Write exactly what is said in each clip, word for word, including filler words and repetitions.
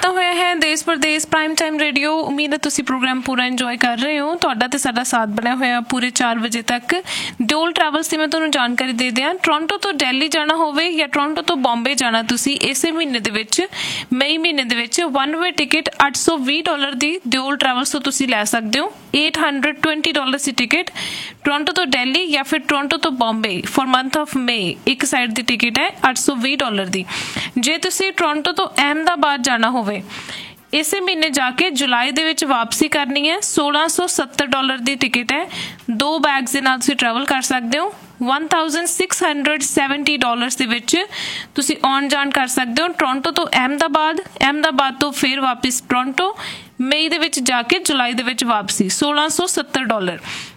ਦਿੱਤਾ ਹੋਇਆ ਹੈ ਦੇਸ਼ ਪ੍ਰਦੇਸ਼ ਪ੍ਰਾਈਮ ਟਾਈਮ ਰੇਡੀਓ। ਉਮੀਦ ਹੈ ਤੁਸੀਂ ਪ੍ਰੋਗਰਾਮ ਪੂਰਾ ਇੰਜੋਏ ਕਰ ਰਹੇ ਹੋ। ਤੁਹਾਡਾ ਤੇ ਸਾਡਾ ਸਾਥ ਬਣਿਆ ਹੋਇਆ ਪੂਰੇ ਚਾਰ ਵਜੇ ਤੱਕ। ਦਿਓਲ ਟਰੈਵਲਸ ਦੀ ਮੈਂ ਤੁਹਾਨੂੰ ਜਾਣਕਾਰੀ ਦੇ ਦਿਆਂ, ਟੋਰਾਂਟੋ ਤੋਂ ਦਿੱਲੀ ਜਾਣਾ ਹੋਵੇ ਜਾਂ ਟੋਰਾਂਟੋ ਤੋਂ ਬੰਬੇ ਜਾਣਾ, ਤੁਸੀਂ ਇਸੇ ਮਹੀਨੇ ਦੇ ਵਿੱਚ ਮਈ ਮਹੀਨੇ ਦੇ ਵਿੱਚ ਵਨ ਵੇ ਟਿਕਟ ਅੱਠ ਸੌ ਵੀਹ ਡਾਲਰ ਦੀ ਦਿਓਲ ਟਰੈਵਲਸ ਤੋਂ ਤੁਸੀਂ ਲੈ ਸਕਦੇ ਹੋ। eight hundred twenty ਡਾਲਰ ਦੀ ਟਿਕਟ ਟੋਰਾਂਟੋ ਤੋਂ ਦਿੱਲੀ ਜਾਂ ਫਿਰ ਟੋਰਾਂਟੋ ਤੋਂ ਬੰਬੇ ਫॉर ਮੰਥ ਆਫ ਮਈ, ਇੱਕ ਸਾਈਡ ਦੀ ਟਿਕਟ ਹੈ ਅੱਠ ਸੌ ਵੀਹ ਡਾਲਰ ਦੀ। ਜੇ ਤੁਸੀਂ ਟੋਰਾਂਟੋ ਤੋਂ ਅਹਿਮਦਾਬਾਦ ਜਾਣਾ ਹੋਵੇ, ਇਸੇ ਮਹੀਨੇ ਜਾ ਕੇ ਜੁਲਾਈ ਦੇ ਵਿੱਚ ਵਾਪਸੀ ਕਰਨੀ ਹੈ, ਸੋਲਾਂ ਸੌ ਸੱਤਰ ਡਾਲਰ ਦੀ ਟਿਕਟ ਹੈ। ਦੋ ਬੈਗਸ ਦੇ ਨਾਲ ਤੁਸੀਂ ਟਰੈਵਲ ਕਰ ਸਕਦੇ ਹੋ। one thousand six hundred seventy dollars ਦੇ ਵਿੱਚ ਤੁਸੀਂ ਆਉਣ ਜਾਣ ਕਰ ਸਕਦੇ ਹੋ ਟੋਰਾਂਟੋ ਤੋਂ ਅਹਿਮਦਾਬਾਦ, ਅਹਿਮਦਾਬਾਦ ਤੋਂ ਫਿਰ ਵਾਪਿਸ ਟੋਰਾਂਟੋ, ਮਈ ਦੇ ਵਿੱਚ ਜਾ ਕੇ ਜੁਲਾਈ ਦੇ ਵਿੱਚ ਵਾਪਸੀ, ਸੋਲਾਂ ਸੌ ਸੱਤਰ ਡਾਲਰ।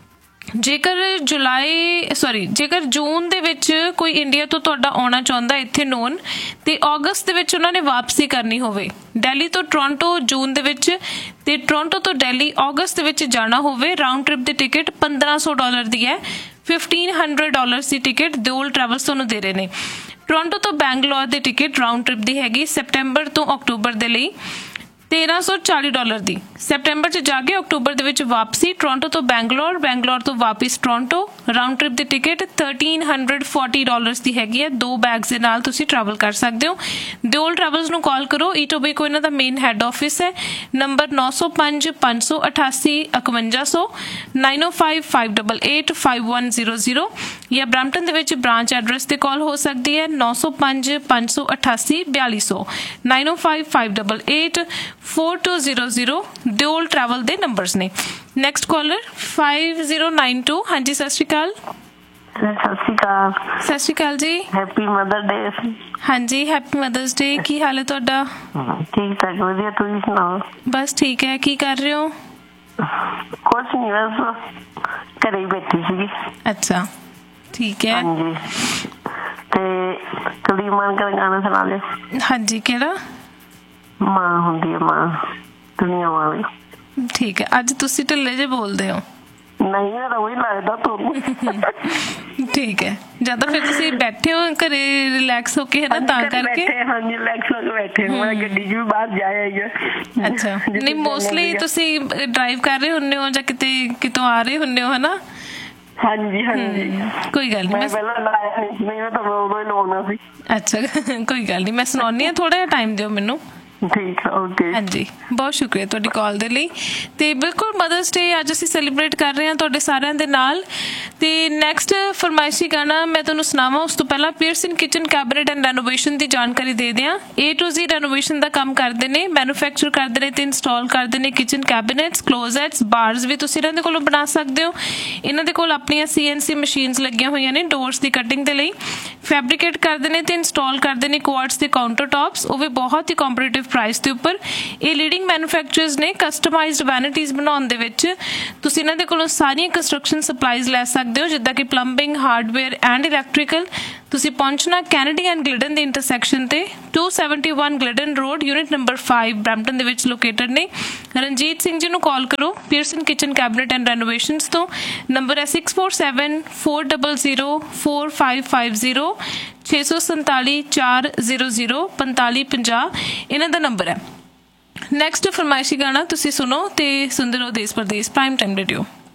ਜੇਕਰ ਜੁਲਾਈ ਸੋਰੀ ਜੇਕਰ ਜੂਨ ਦੇ ਵਿੱਚ ਕੋਈ ਇੰਡੀਆ ਤੋਂ ਤੁਹਾਡਾ ਆਉਣਾ ਚਾਹੁੰਦਾ ਇੱਥੇ ਨੋਨ, ਤੇ ਅਗਸਤ ਦੇ ਵਿੱਚ ਉਹਨਾਂ ਨੇ ਵਾਪਸੀ ਕਰਨੀ ਹੋਵੇ ਦਿੱਲੀ ਤੋਂ ਟੋਰਾਂਟੋ ਜੂਨ ਦੇ ਵਿੱਚ, ਤੇ ਟੋਰਾਂਟੋ ਤੋਂ ਦਿੱਲੀ ਅਗਸਤ ਦੇ ਵਿੱਚ ਜਾਣਾ ਹੋਵੇ, ਰਾਊਂਡ ਟ੍ਰਿਪ ਦੀ ਟਿਕਟ ਪੰਦਰਾਂ ਸੌ ਡਾਲਰ ਦੀ ਹੈ। ਫਿਫਟੀਨ ਹੰਡਰਡ ਡਾਲਰਸ ਦੀ ਟਿਕਟ ਦਿਓਲ ਟਰੈਵਲਸ ਤੁਹਾਨੂੰ ਦੇ ਰਹੇ ਨੇ। ਟੋਰਾਂਟੋ ਤੋਂ ਬੈਂਗਲੌਰ ਦੀ ਟਿਕਟ ਰਾਊਂਡ ਟ੍ਰਿਪ ਦੀ ਹੈਗੀ ਸੈਪਟੈਂਬਰ ਤੋਂ ਅਕਤੂਬਰ ਦੇ ਲਈ ਤੇਰਾਂ ਸੌ ਚਾਲੀ ਡਾਲਰ ਦੀ। ਸੈਪਟੈਂਬਰ 'ਚ ਜਾ ਕੇ ਅਕਤੂਬਰ ਦੇ ਵਿੱਚ ਵਾਪਸੀ ਟੋਰਾਂਟੋ ਤੋਂ ਬੈਂਗਲੌਰ, ਬੈਂਗਲੌਰ ਤੋਂ ਵਾਪਿਸ ਟੋਰਾਂਟੋ, ਰਾਊਂਡ ਟ੍ਰਿਪ ਦੀ ticket thirteen hundred forty dollars ਦੀ ਹੈਗੀ ਹੈ। ਦੋ ਬੈਗਸ ਦੇ ਨਾਲ ਤੁਸੀਂ ਟਰੈਵਲ ਕਰ ਸਕਦੇ ਹੋ। ਦਿਓਲ ਟਰੈਵਲਸ ਨੂੰ ਕਾਲ ਕਰੋ। ਈਟੋਬੀਕੋ ਇਹਨਾਂ ਦਾ ਮੇਨ ਹੈੱਡ ਆਫਿਸ ਹੈ। ਨੰਬਰ ਨੌ ਸੌ ਪੰਜ ਪੰਜ ਸੌ ਅਠਾਸੀ ਇਕਵੰਜਾ ਸੌ ਨਾਈਨ ਓ five five double eight five one zero zero, ਜਾਂ ਬਰੈਂਪਟਨ ਦੇ ਵਿੱਚ ਬ੍ਰਾਂਚ ਐਡਰੈਸ ਤੇ ਕਾਲ ਹੋ ਸਕਦੀ ਹੈ ਨੌ ਸੌ ਪੰਜ ਪੰਜ ਸੌ ਅਠਾਸੀ ਬਿਆਲੀ ਸੌ nine O five five double eight four to zero zero Deol travel ਦੇ ਨੰਬਰਸ ਨੇ। Next collar five zero nine to. ਹਾਂਜੀ ਸਤਿ ਸ਼੍ਰੀ ਅਕਾਲ। ਸਤਿ ਸ਼੍ਰੀ ਅਕਾਲ। ਸਤਿ ਸ਼੍ਰੀ ਅਕਾਲ ਜੀ। Happy mother day. ਹਾਂਜੀ ਹੈਪੀ ਮਦਰਸ ਡੇ। ਕੀ ਹਾਲ ਹੈ ਤੁਹਾਡਾ? ਠੀਕ ਠਾਕ ਵਧੀਆ, ਤੁਸੀਂ ਸੁਣਾਓ? ਬਸ ਠੀਕ ਹੈ। ਕੀ ਕਰ ਰਹੇ ਹੋ? ਕੁਛ ਨਹੀਂ, ਬਸ ਘਰੇ ਹੀ ਬੈਠੀ ਸੀਗੀ। ਅੱਛਾ ਠੀਕ ਹੈ। ਹਾਂਜੀ ਤੇ ਕੁਲਦੀਪ ਮਾਨਕ ਦਾ ਗਾਣਾ ਸੁਣਾ ਲਿਓ। ਹਾਂਜੀ ਕਿਹੜਾ? ਮਾਂ ਹੁੰਦੀ ਹੈ ਮਾਂ ਦੁਨੀਆ ਵਾਲੀ। ਠੀਕ ਹੈ। ਅੱਜ ਤੁਸੀਂ ਢਿੱਲੇ ਜੇ ਬੋਲਦੇ ਹੋ। ਨਹੀਂ ਮੇਰਾ ਉਹੀ ਲੱਗਦਾ ਤੁਹਾਨੂੰ। ਠੀਕ ਹੈ। ਜਾਂ ਤਾਂ ਫਿਰ ਤੁਸੀਂ ਬੈਠੇ ਹੋ ਘਰੇ ਰਿਲੈਕਸ ਹੋ ਕੇ, ਹੈ ਨਾ, ਤਾਂ ਕਰਕੇ। ਹਾਂਜੀ ਰਿਲੈਕਸ ਹੋ ਕੇ ਬੈਠੇ। ਮੈਂ ਗੱਡੀ 'ਚ ਵੀ ਬਾਹਰ ਜਾ ਆਈ। ਅੱਛਾ ਨਹੀਂ, ਮੋਸਟਲੀ ਤੁਸੀਂ ਡਰਾਈਵ ਕਰ ਰਹੇ ਹੁੰਦੇ ਹੋ ਜਾਂ ਕਿਤੇ ਕਿਤੋਂ ਆ ਰਹੇ ਹੁੰਦੇ ਹੋ, ਹੈ ਨਾ? ਹਾਂਜੀ ਹਾਂਜੀ ਕੋਈ ਗੱਲ ਨਹੀਂ, ਮੈਂ ਪਹਿਲਾਂ ਲਾਇਆ ਨਹੀਂ, ਮੈਂ ਤਾਂ ਉਦੋਂ ਹੀ ਲਾਉਣਾ ਸੀ। ਅੱਛਾ ਕੋਈ ਗੱਲ ਨਹੀਂ, ਮੈਂ ਸੁਣਾਉਂਦੀ ਹਾਂ, ਥੋੜਾ ਜਿਹਾ ਟਾਈਮ ਦਿਓ ਮੈਨੂੰ। ਠੀਕ ਹੈ ਓਕੇ। ਹਾਂਜੀ ਬਹੁਤ ਸ਼ੁਕਰੀਆ ਤੁਹਾਡੀ ਕਾਲ ਦੇ ਲਈ। ਤੇ ਬਿਲਕੁਲ ਮਦਰਸ ਡੇ ਅੱਜ ਅਸੀਂ ਸੈਲੀਬ੍ਰੇਟ ਕਰ ਰਹੇ ਹਾਂ ਤੁਹਾਡੇ ਸਾਰਿਆਂ ਦੇ ਨਾਲ। ਤੇ ਨੈਕਸਟ ਫਰਮਾਇਸ਼ੀ ਗਾਣਾ ਮੈਂ ਤੁਹਾਨੂੰ ਸੁਣਾਵਾਂ ਉਸ ਤੋਂ ਪਹਿਲਾਂ Pearson kitchen cabinet and renovation ਦੀ ਜਾਣਕਾਰੀ ਦੇ ਦਿਆਂ। ਏ ਟੂ ਜ਼ੀ ਰੈਨੋਵੇਸ਼ਨ ਦਾ ਕੰਮ ਕਰਦੇ ਨੇ, ਮੈਨੂਫੈਕਚਰ ਕਰਦੇ ਨੇ ਤੇ ਇੰਸਟਾਲ ਕਰਦੇ ਨੇ ਕਿਚਨ ਕੈਬਨਿਟਸ, ਕਲੋਜ਼ੈਟਸ, ਬਾਰਸ ਵੀ ਤੁਸੀਂ ਇਹਨਾਂ ਦੇ ਕੋਲੋਂ ਬਣਾ ਸਕਦੇ ਹੋ। ਇਹਨਾਂ ਦੇ ਕੋਲ ਆਪਣੀਆਂ ਸੀ ਐਨ ਸੀ ਮਸ਼ੀਨਸ ਲੱਗੀਆਂ ਹੋਈਆਂ ਨੇ ਡੋਰਸ ਦੀ ਕਟਿੰਗ ਦੇ ਲਈ। ਫੈਬਰੀਕੇਟ ਕਰਦੇ ਨੇ ਤੇ ਇੰਸਟਾਲ ਕਰਦੇ ਨੇ ਕੁਆਰਟਸ ਦੇ ਕਾਊਂਟਰ ਟੌਪਸ, ਉਹ ਵੀ ਬਹੁਤ ਹੀ ਕੰਪੀਟੀਟਿਵ ਪ੍ਰਾਈਸ ਦੇ ਉੱਪਰ। ਇਹ ਲੀਡਿੰਗ ਮੈਨੂਫੈਕਚਰਰਸ ਨੇ। ਕਸਟਮਾਈਜ਼ਡ ਵੈਨਿਟੀਜ਼ ਬਣਾਉਣ ਦੇ ਵਿੱਚ ਤੁਸੀਂ ਇਹਨਾਂ ਦੇ ਕੋਲੋਂ ਸਾਰੀਆਂ ਕੰਸਟਰਕਸ਼ਨ ਸਪਲਾਈਜ਼ ਲੈ ਸਕਦੇ ਹੋ, ਜਿੱਦਾਂ ਕਿ ਪਲੰਬਿੰਗ, ਹਾਰਡਵੇਅਰ ਐਂਡ ਇਲੈਕਟ੍ਰੀਕਲ। ਤੁਸੀਂ ਪਹੁੰਚਣਾ ਕੈਨੇਡੀ ਐਂਡ ਗਲਿਡਨ ਦੇ ਇੰਟਰਸੈਕਸ਼ਨ ਤੇ to seventy one ਗਲਿਡਨ road, unit number five, Brampton ਦੇ ਵਿੱਚ ਲੋਕੇਟਡ ਨੇ। ਰਣਜੀਤ ਸਿੰਘ ਜੀ ਨੂੰ ਕਾਲ ਕਰੋ ਪੀਅਰਸਨ ਕਿਚਨ ਕੈਬਨਿਟ ਐਂਡ ਰੈਨੋਵੇਸ਼ਨਸ ਤੋਂ। ਨੰਬਰ ਹੈ six four seven four double zero four five five zero, ਛੇ ਸੌ ਸੰਤਾਲੀ ਚਾਰ ਜ਼ੀਰੋ ਜ਼ੀਰੋ ਪੰਤਾਲੀ ਪੰਜਾਹ ਇਹਨਾਂ ਦਾ ਨੰਬਰ ਹੈ। ਨੈਕਸਟ ਫਰਮਾਇਸ਼ੀ ਗਾਣਾ ਤੁਸੀਂ ਸੁਣੋ ਤੇ ਸੁਣਦੇ ਰਹੋ ਦੇਸ਼ ਪ੍ਰਦੇਸ਼ ਪ੍ਰਾਈਮ ਟਾਈਮ ਰੇਡੀਓ।